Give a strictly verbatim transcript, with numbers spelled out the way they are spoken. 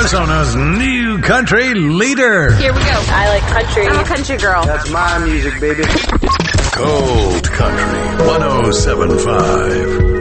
Arizona's new country leader. Here we go. I like country. I'm a country girl. That's my music, baby. Cold Country one oh seven point five.